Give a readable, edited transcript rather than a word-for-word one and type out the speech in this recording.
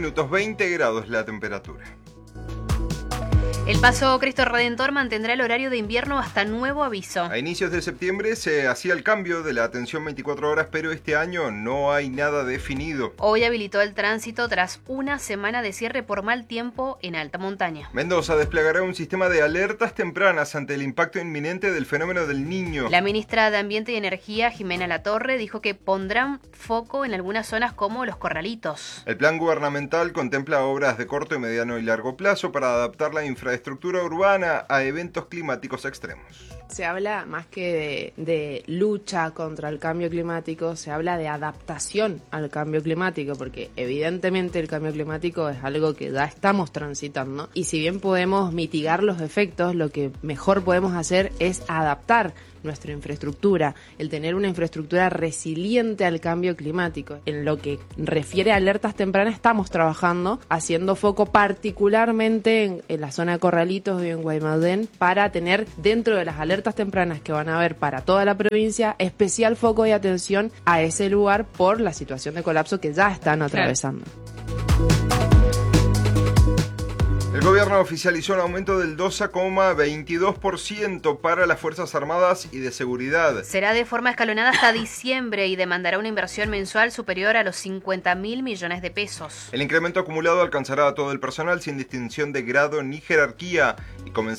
minutos, 20 grados la temperatura. El Paso Cristo Redentor mantendrá el horario de invierno hasta nuevo aviso. A inicios de septiembre se hacía el cambio de la atención 24 horas, pero este año no hay nada definido. Hoy habilitó el tránsito tras una semana de cierre por mal tiempo en alta montaña. Mendoza desplegará un sistema de alertas tempranas ante el impacto inminente del fenómeno del Niño. La ministra de Ambiente y Energía, Jimena Latorre, dijo que pondrán foco en algunas zonas como Los Corralitos. El plan gubernamental contempla obras de corto, mediano y largo plazo para adaptar la infraestructura urbana a eventos climáticos extremos. Se habla más que de lucha contra el cambio climático, se habla de adaptación al cambio climático, porque evidentemente el cambio climático es algo que ya estamos transitando, y si bien podemos mitigar los efectos, lo que mejor podemos hacer es adaptar nuestra infraestructura, el tener una infraestructura resiliente al cambio climático. En lo que refiere a alertas tempranas, estamos trabajando, haciendo foco particularmente en la zona de Corralitos y en Guaymallén, para tener dentro de las alertas tempranas que van a haber para toda la provincia, especial foco y atención a ese lugar por la situación de colapso que ya están atravesando. El gobierno oficializó un aumento del 12,22% para las Fuerzas Armadas y de Seguridad. Será de forma escalonada hasta diciembre y demandará una inversión mensual superior a los 50.000 millones de pesos. El incremento acumulado alcanzará a todo el personal sin distinción de grado ni jerarquía y comenzará